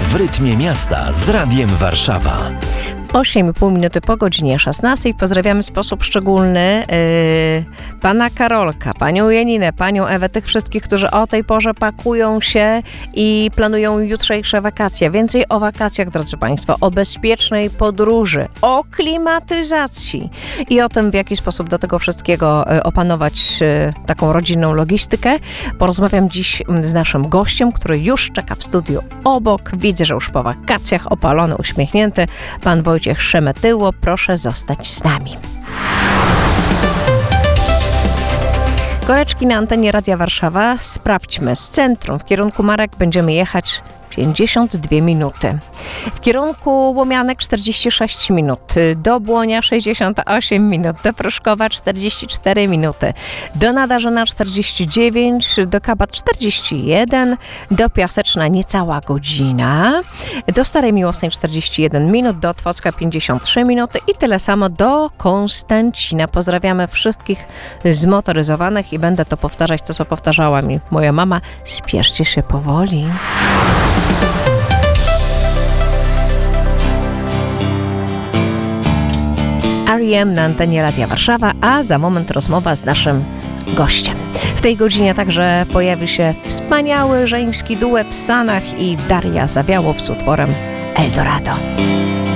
W rytmie miasta z Radiem Warszawa. 8,5 minuty po godzinie 16. Pozdrawiamy w sposób szczególny pana Karolka, panią Janinę, panią Ewę, tych wszystkich, którzy o tej porze pakują się i planują jutrzejsze wakacje. Więcej o wakacjach, drodzy państwo, o bezpiecznej podróży, o klimatyzacji i o tym, w jaki sposób do tego wszystkiego opanować taką rodzinną logistykę. Porozmawiam dziś z naszym gościem, który już czeka w studiu obok. Widzę, że już po wakacjach, opalony, uśmiechnięty. Pan Wojciech Szemetyło, proszę zostać z nami. Koreczki na antenie Radia Warszawa. Sprawdźmy. Z centrum w kierunku Marek będziemy jechać 52 minuty. W kierunku Łomianek 46 minut. Do Błonia 68 minut. Do Pruszkowa 44 minuty. Do Nadarzyna 49. Do Kabat 41. Do Piaseczna niecała godzina. Do Starej Miłosnej 41 minut. Do Otwocka 53 minuty. I tyle samo do Konstancina. Pozdrawiamy wszystkich zmotoryzowanych i będę to powtarzać, to co powtarzała mi moja mama. Spieszcie się powoli. R.E.M. na antenie Radia Warszawa, a za moment rozmowa z naszym gościem. W tej godzinie także pojawi się wspaniały żeński duet Sanach i Daria Zawiałow z utworem Eldorado.